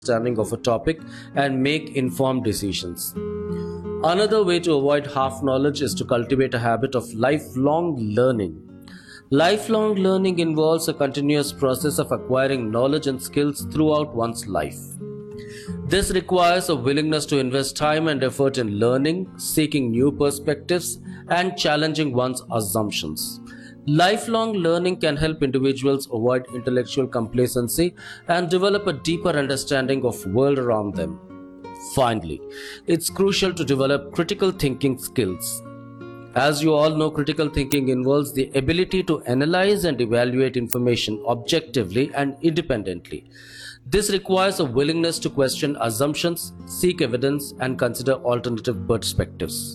understanding of a topic and make informed decisions. Another way to avoid half knowledge is to cultivate a habit of lifelong learning. Lifelong learning involves a continuous process of acquiring knowledge and skills throughout one's life. This requires a willingness to invest time and effort in learning, seeking new perspectives, and challenging one's assumptions. Lifelong learning can help individuals avoid intellectual complacency and develop a deeper understanding of the world around them. Finally, it's crucial to develop critical thinking skills. As you all know, critical thinking involves the ability to analyze and evaluate information objectively and independently. This requires a willingness to question assumptions, seek evidence, and consider alternative perspectives.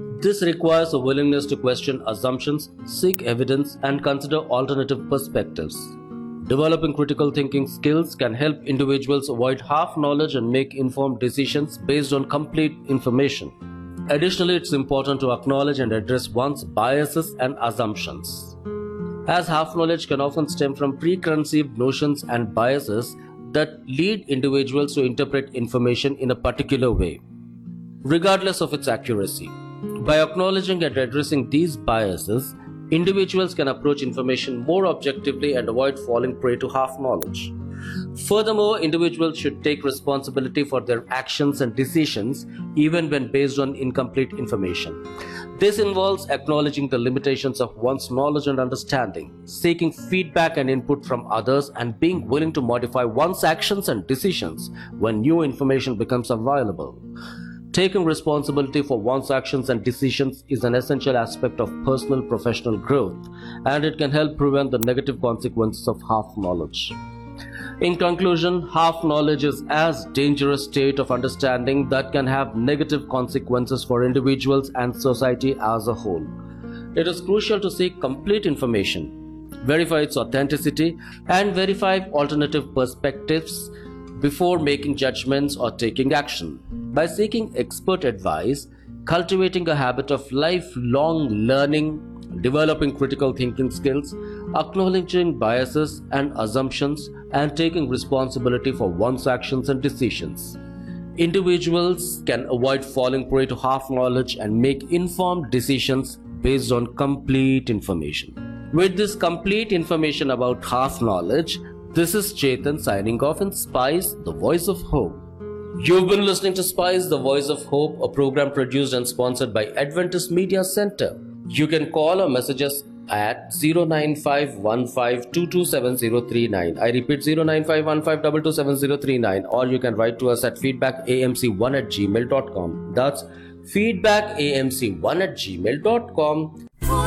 Developing critical thinking skills can help individuals avoid half knowledge and make informed decisions based on complete information. Additionally, it's important to acknowledge and address one's biases and assumptions, as half knowledge can often stem from preconceived notions and biases that lead individuals to interpret information in a particular way, regardless of its accuracy. By acknowledging and addressing these biases, individuals can approach information more objectively and avoid falling prey to half knowledge. Furthermore, individuals should take responsibility for their actions and decisions even when based on incomplete information. This involves acknowledging the limitations of one's knowledge and understanding, seeking feedback and input from others, and being willing to modify one's actions and decisions when new information becomes available. Taking responsibility for one's actions and decisions is an essential aspect of personal professional growth, and it can help prevent the negative consequences of half knowledge. In conclusion, half knowledge is as dangerous state of understanding that can have negative consequences for individuals and society as a whole. It is crucial to seek complete information, verify its authenticity, and verify alternative perspectives before making judgments or taking action. By seeking expert advice, cultivating a habit of lifelong learning, developing critical thinking skills, acknowledging biases and assumptions, and taking responsibility for one's actions and decisions, individuals can avoid falling prey to half knowledge and make informed decisions based on complete information. With this complete information about half knowledge, this is Chetan signing off in Spice, the Voice of Hope. You've been listening to Spice, the Voice of Hope, a program produced and sponsored by Adventist Media Center. You can call or message us at 09515227039. I repeat, 09515227039. Or you can write to us at feedbackamc1@gmail.com. That's feedbackamc1@gmail.com.